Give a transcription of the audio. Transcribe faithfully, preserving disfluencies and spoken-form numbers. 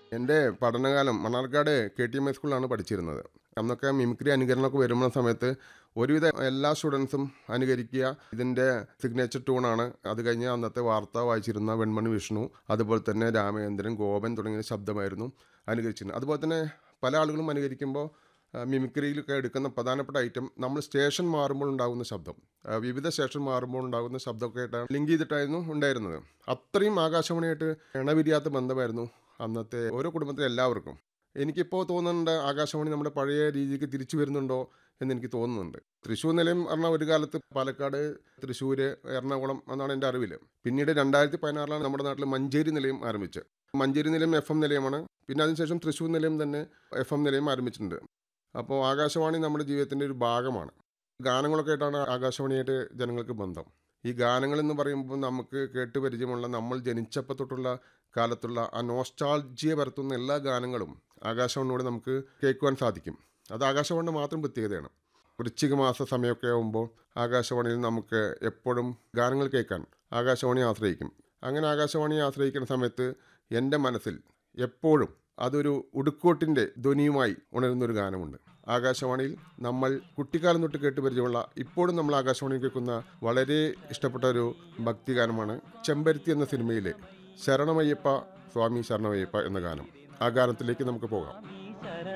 എൻ്റെ പഠനകാലം Mannarkkad K T M high സ്കൂളിലാണ് പഠിച്ചിരുന്നത്. അന്നൊക്കെ മിമിക്രി അനുകരണമൊക്കെ വരുന്ന സമയത്ത് ഒരുവിധ എല്ലാ സ്റ്റുഡൻസും അനുകരിക്കുക ഇതിൻ്റെ സിഗ്നേച്ചർ ട്യൂണാണ്. അത് കഴിഞ്ഞ് അന്നത്തെ വാർത്ത വായിച്ചിരുന്ന വെൺമണി വിഷ്ണു, അതുപോലെ തന്നെ രാമചന്ദ്രൻ, ഗോപൻ തുടങ്ങിയ ശബ്ദമായിരുന്നു അനുകരിച്ചിരുന്നത്. അതുപോലെ തന്നെ പല ആളുകളും അനുകരിക്കുമ്പോൾ ആ, മിമിക്രിയിലൊക്കെ എടുക്കുന്ന പ്രധാനപ്പെട്ട ഐറ്റം നമ്മൾ സ്റ്റേഷൻ മാറുമ്പോൾ ഉണ്ടാകുന്ന ശബ്ദം, ആ, വിവിധ സ്റ്റേഷൻ മാറുമ്പോൾ ഉണ്ടാകുന്ന ശബ്ദമൊക്കെ ആയിട്ടാണ് ലിങ്ക് ചെയ്തിട്ടായിരുന്നു ഉണ്ടായിരുന്നത്. അത്രയും ആകാശവാണിയായിട്ട് ഇണപിരിയാത്ത ബന്ധമായിരുന്നു അന്നത്തെ ഓരോ കുടുംബത്തിലെ എല്ലാവർക്കും. എനിക്കിപ്പോൾ തോന്നുന്നുണ്ട് ആകാശവാണി നമ്മുടെ പഴയ രീതിക്ക് തിരിച്ചു വരുന്നുണ്ടോ എന്ന് എനിക്ക് തോന്നുന്നുണ്ട്. തൃശ്ശൂർ നിലയം പറഞ്ഞാൽ ഒരു കാലത്ത് പാലക്കാട്, തൃശ്ശൂർ, എറണാകുളം എന്നാണ് എൻ്റെ അറിവിൽ. പിന്നീട് രണ്ടായിരത്തി പതിനാറിലാണ് നമ്മുടെ നാട്ടിൽ മഞ്ചേരി നിലയം ആരംഭിച്ചത്. മഞ്ചേരി നിലയം എഫ് എം നിലയമാണ്. പിന്നെ അതിനുശേഷം തൃശ്ശൂർ നിലയം തന്നെ എഫ് എം നിലയം ആരംഭിച്ചിട്ടുണ്ട്. അപ്പോൾ ആകാശവാണി നമ്മുടെ ജീവിതത്തിൻ്റെ ഒരു ഭാഗമാണ്. ഗാനങ്ങളൊക്കെ ആയിട്ടാണ് ആകാശവാണിയായിട്ട് ജനങ്ങൾക്ക് ബന്ധം. ഈ ഗാനങ്ങളെന്ന് പറയുമ്പോൾ നമുക്ക് കേട്ട് പരിചയമുള്ള നമ്മൾ ജനിച്ചപ്പോൾ തൊട്ടുള്ള കാലത്തുള്ള ആ നോസ്റ്റാൾജിയ പരത്തുന്ന എല്ലാ ഗാനങ്ങളും ആകാശവാണിയോട് നമുക്ക് കേൾക്കുവാൻ സാധിക്കും. അത് ആകാശവാണിയുടെ മാത്രം പ്രത്യേകതയാണ്. വൃശ്ചിക മാസ സമയമൊക്കെ ആകുമ്പോൾ ആകാശവാണിയിൽ നമുക്ക് എപ്പോഴും ഗാനങ്ങൾ കേൾക്കാൻ ആകാശവാണിയെ ആശ്രയിക്കും. അങ്ങനെ ആകാശവാണിയെ ആശ്രയിക്കുന്ന സമയത്ത് എൻ്റെ മനസ്സിൽ എപ്പോഴും അതൊരു ഉടുക്കോട്ടിൻ്റെ ധ്വനിയുമായി ഉണരുന്നൊരു ഗാനമുണ്ട്. ആകാശവാണിയിൽ നമ്മൾ കുട്ടിക്കാലം തൊട്ട് കേട്ട് പരിചയമുള്ള, ഇപ്പോഴും നമ്മൾ ആകാശവാണി കേൾക്കുന്ന വളരെ ഇഷ്ടപ്പെട്ട ഒരു ഭക്തിഗാനമാണ് ചെമ്പരുത്തി എന്ന സിനിമയിലെ ശരണമയ്യപ്പ സ്വാമി ശരണമയ്യപ്പ എന്ന ഗാനം. ആ ഗാനത്തിലേക്ക് നമുക്ക് പോകാം.